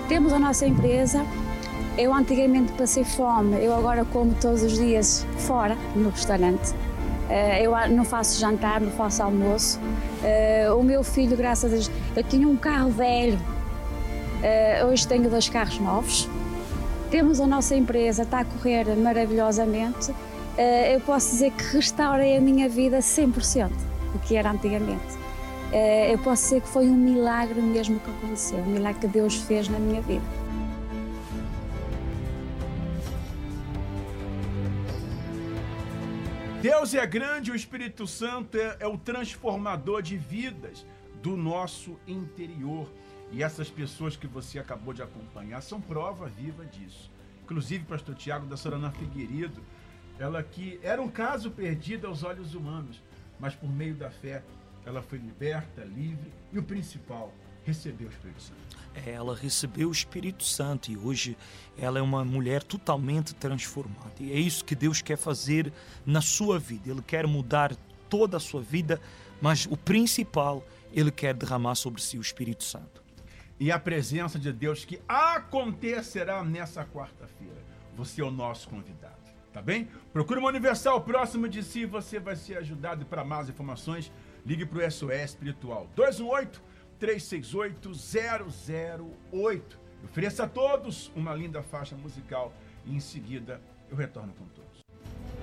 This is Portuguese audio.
Temos a nossa empresa. Eu antigamente passei fome, eu agora como todos os dias fora, no restaurante. Eu não faço jantar, não faço almoço. O meu filho, graças a Deus, eu tinha um carro velho, hoje tenho 2 carros novos. Temos a nossa empresa, está a correr maravilhosamente. Eu posso dizer que restaurei a minha vida 100%, o que era antigamente. Eu posso dizer que foi um milagre mesmo que aconteceu, um milagre que Deus fez na minha vida. Deus é grande, o Espírito Santo é o transformador de vidas do nosso interior. E essas pessoas que você acabou de acompanhar são prova viva disso. Inclusive, pastor Tiago da Sorana Figueiredo, ela que era um caso perdido aos olhos humanos, mas por meio da fé, ela foi liberta, livre e o principal, recebeu o Espírito Santo. Ela recebeu o Espírito Santo e hoje ela é uma mulher totalmente transformada. E é isso que Deus quer fazer na sua vida. Ele quer mudar toda a sua vida, mas o principal, Ele quer derramar sobre si o Espírito Santo. E a presença de Deus que acontecerá nessa quarta-feira. Você é o nosso convidado, tá bem? Procure uma Universal próximo de si, você vai ser ajudado. E para mais informações, ligue para o SOS Espiritual 218-368-008. Ofereça a todos uma linda faixa musical e em seguida eu retorno com tudo.